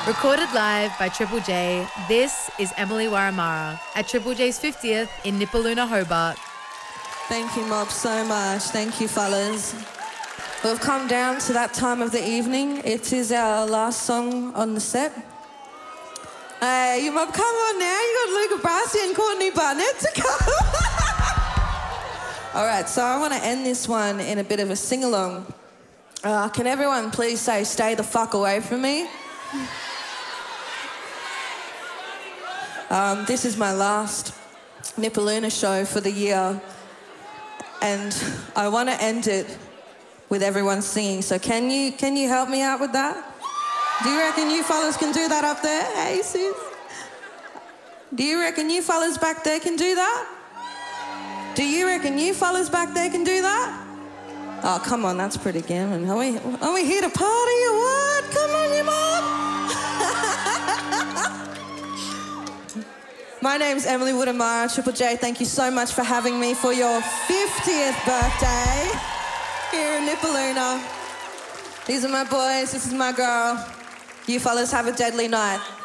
Recorded live by Triple J, this is Emily Waramara at Triple J's 50th in Nipaluna, Hobart. Thank you, Mob, so much. Thank you, fellas. We've come down to that time of the evening. It is our last song on the set. Hey, you Mob, come on now. You got Luca Brasi and Courtney Barnett to come. All right, so I want to end this one in a bit of a sing-along. Can everyone please say, stay the fuck away from me? This is my last Nipaluna show for the year, and I want to end it with everyone singing. So can you help me out with that? Do you reckon you fellas can do that up there? Hey, sis. Do you reckon you fellas back there can do that? Do you reckon you fellas back there can do that? Oh, come on, that's pretty gammon. Are we here to party or what? Come on, you mob! My name's Emily Woodamara, Triple J. Thank you so much for having me for your 50th birthday here in Nipaluna. These are my boys, this is my girl. You fellas have a deadly night.